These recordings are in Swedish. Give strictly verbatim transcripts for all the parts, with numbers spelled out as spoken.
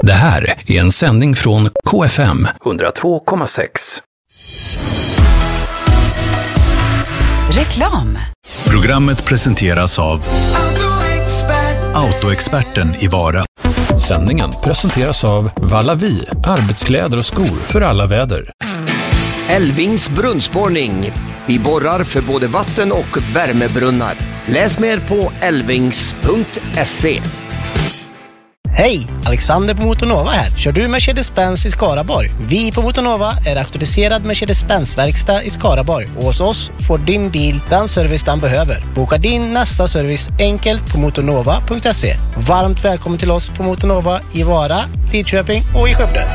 Det här är en sändning från K F M hundratvå komma sex. Reklam. Programmet presenteras av Autoexperten i Vara. Sändningen presenteras av Vallavi, arbetskläder och skor för alla väder. Älvings brunnsborrning. Vi borrar för både vatten- och värmebrunnar. Läs mer på älvings punkt se. Hej, Alexander på Motornova här. Kör du Mercedes-Benz i Skaraborg? Vi på Motornova är auktoriserad Mercedes-Benz-verkstad i Skaraborg. Och hos oss får din bil den service den behöver. Boka din nästa service enkelt på motornova punkt se. Varmt välkommen till oss på Motornova i Vara, Lidköping och i Skövde.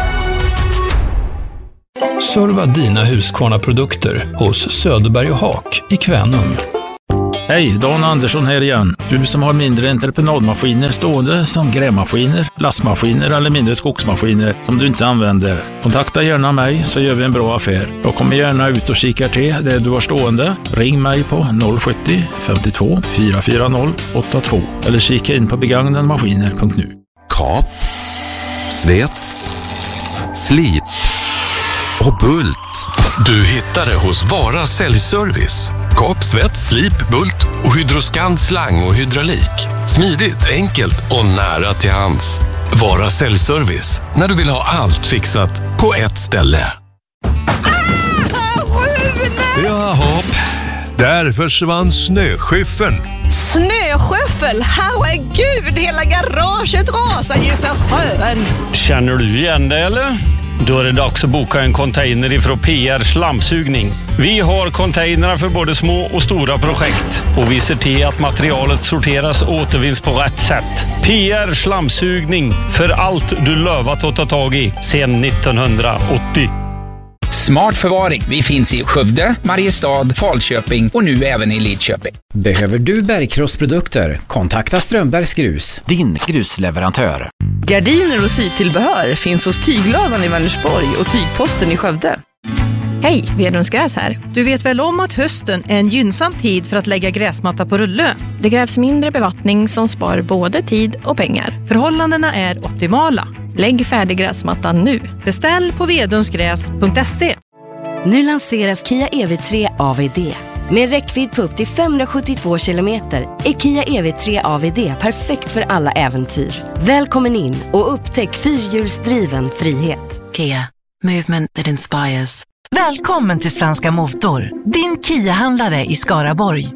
Serva dina Husqvarna-produkter hos Söderberg och Haak i Kvänum. Hej, Dan Andersson här igen. Du som har mindre entreprenadmaskiner stående som grävmaskiner, lastmaskiner eller mindre skogsmaskiner som du inte använder. Kontakta gärna mig så gör vi en bra affär. Jag kommer gärna ut och kikar till det du har stående. Ring mig på noll sjuttio femtiotvå fyra fyra noll åtta två eller kika in på begagnenmaskiner punkt nu. Kap, svets, slip och bult. Du hittar det hos Vara säljservice. Kap, svets, slip, bult och Hydroscan slang och hydraulik. Smidigt, enkelt och nära till hands. Vara säljservice när du vill ha allt fixat på ett ställe. Jaha, där försvann snöskyffeln. Snöskyffel? Herregud, hela garaget rasar ju för sjön. Känner du igen det eller? Då är det dags att boka en container ifrån P R Slamsugning. Vi har containrar för både små och stora projekt och vi ser till att materialet sorteras och återvinns på rätt sätt. P R Slamsugning, för allt du lövat att ta tag i sedan nittonhundraåttio. Smart förvaring. Vi finns i Skövde, Mariestad, Falköping och nu även i Lidköping. Behöver du bergkrossprodukter? Kontakta Strömbergs Grus, din grusleverantör. Gardiner och sytillbehör finns hos Tyglövan i Vänersborg och Tygposten i Skövde. Hej, Vedums Gräs här. Du vet väl om att hösten är en gynnsam tid för att lägga gräsmatta på rulle? Det krävs mindre bevattning som spar både tid och pengar. Förhållandena är optimala. Lägg färdig gräsmattan nu. Beställ på vedumsgräs punkt se. Nu lanseras Kia E V tre A V D. Med räckvidd på upp till femhundrasjuttiotvå kilometer är Kia E V tre A V D perfekt för alla äventyr. Välkommen in och upptäck fyrhjulsdriven frihet. Kia, movement that inspires. Välkommen till Svenska Motor, din Kia-handlare i Skaraborg.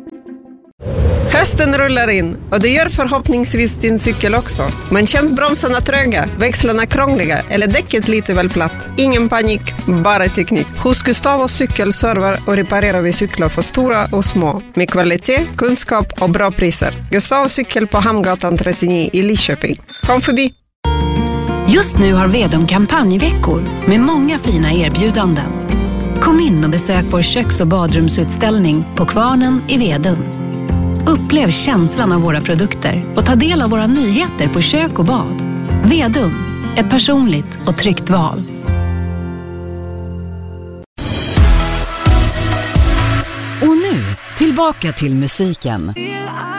Hösten rullar in och det gör förhoppningsvis din cykel också. Men känns bromsarna tröga, växlarna krångliga eller däcket lite väl platt? Ingen panik, bara teknik. Hos Gustavos cykelserver och reparerar vi cyklar för stora och små. Med kvalitet, kunskap och bra priser. Gustavos cykel på Hamngatan trettionio i Lidköping. Kom förbi! Just nu har Vedum kampanjveckor med många fina erbjudanden. Kom in och besök vår köks- och badrumsutställning på Kvarnen i Vedum. Upplev känslan av våra produkter och ta del av våra nyheter på kök och bad. Vedum, ett personligt och tryggt val. Och nu, tillbaka till musiken.